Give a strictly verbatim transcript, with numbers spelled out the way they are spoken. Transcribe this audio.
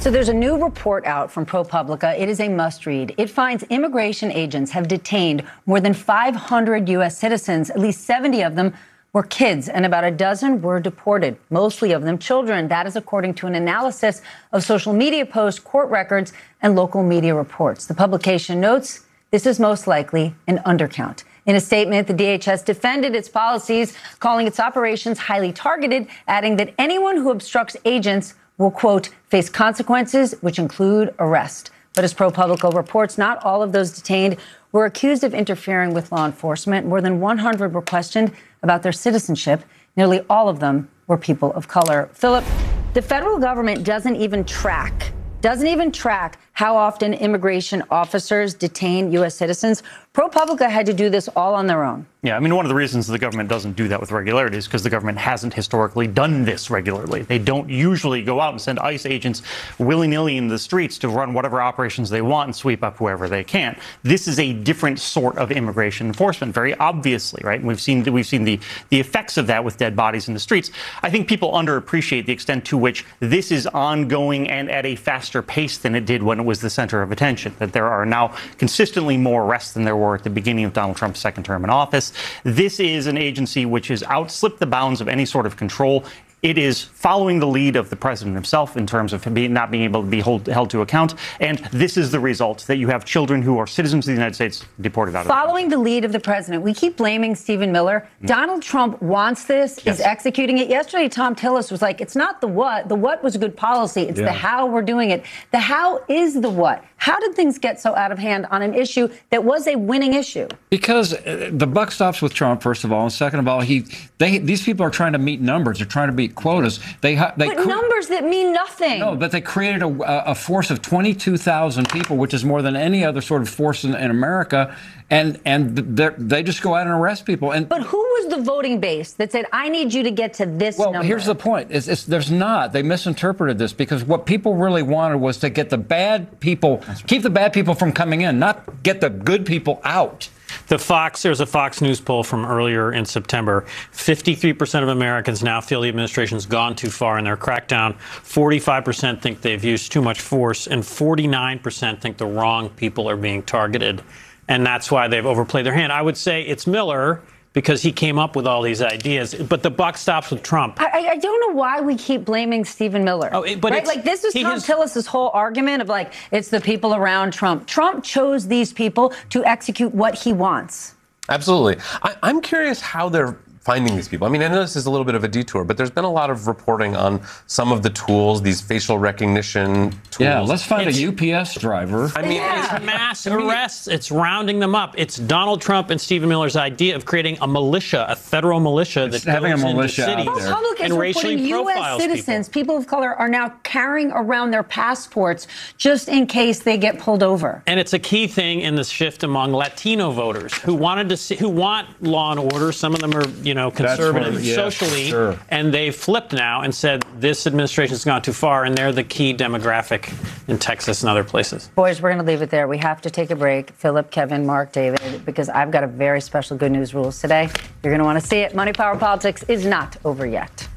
So there's a new report out from ProPublica. It is a must-read. It finds immigration agents have detained more than five hundred U S citizens. At least seventy of them were kids, and about a dozen were deported, mostly of them children. That is according to an analysis of social media posts, court records, and local media reports. The publication notes this is most likely an undercount. In a statement, the D H S defended its policies, calling its operations highly targeted, adding that anyone who obstructs agents will, quote, face consequences, which include arrest. But as ProPublica reports, not all of those detained were accused of interfering with law enforcement. More than one hundred were questioned about their citizenship. Nearly all of them were people of color. Philip, the federal government doesn't even track, doesn't even track how often immigration officers detain U S citizens. ProPublica had to do this all on their own. Yeah, I mean, one of the reasons the government doesn't do that with regularity is because the government hasn't historically done this regularly. They don't usually go out and send ICE agents willy-nilly in the streets to run whatever operations they want and sweep up whoever they can. This is a different sort of immigration enforcement, very obviously, right? And we've seen we've seen the the effects of that with dead bodies in the streets. I think people underappreciate the extent to which this is ongoing and at a faster pace than it did when it was the center of attention. That there are now consistently more arrests than there were at the beginning of Donald Trump's second term in office. This is an agency which has outslipped the bounds of any sort of control. It is following the lead of the president himself in terms of him being, not being able to be hold, held to account. And this is the result, that you have children who are citizens of the United States deported out of Following the lead of the president. We keep blaming Stephen Miller. Mm. Donald Trump wants this, yes. is executing it. Yesterday, Tom Tillis was like, it's not the what. The what was a good policy. It's yeah. the how we're doing it. The how is the what. How did things get so out of hand on an issue that was a winning issue? Because uh, the buck stops with Trump, first of all. And second of all, he they these people are trying to meet numbers. They're trying to beat quotas. They, they But numbers that mean nothing. No, but they created a, a force of twenty-two thousand people, which is more than any other sort of force in, in America. And and they just go out and arrest people. And But who was the voting base that said, I need you to get to this well, number? Well, here's the point. It's, it's, there's not. They misinterpreted this because what people really wanted was to get the bad people, right. keep the bad people from coming in, not get the good people out. The Fox, there's a Fox News poll from earlier in September. fifty-three percent of Americans now feel the administration's gone too far in their crackdown. forty-five percent think they've used too much force, and forty-nine percent think the wrong people are being targeted. And that's why they've overplayed their hand. I would say it's Miller, because he came up with all these ideas. But the buck stops with Trump. I, I don't know why we keep blaming Stephen Miller. Oh, but right? Like, this is Tom has, Tillis' whole argument of, like, it's the people around Trump. Trump chose these people to execute what he wants. Absolutely. I, I'm curious how they're finding these people. I mean, I know this is a little bit of a detour, but there's been a lot of reporting on some of the tools, these facial recognition tools. Yeah, let's find it's, a U P S driver. I mean, yeah. it's mass arrests. It's rounding them up. It's Donald Trump and Stephen Miller's idea of creating a militia, a federal militia it's that having goes a militia into cities out there. and racially U S profiles citizens, people. people of color, are now carrying around their passports just in case they get pulled over. And it's a key thing in the shift among Latino voters who wanted to see, who want law and order. Some of them are, you know, conservative. Yeah, socially, sure. And they've flipped now and said this administration's gone too far, and they're the key demographic in Texas and other places. Boys, we're going to leave it there. We have to take a break. Philip, Kevin, Mark, David, because I've got a very special Good News Rules today. You're going to want to see it. Money, Power, Politics is not over yet.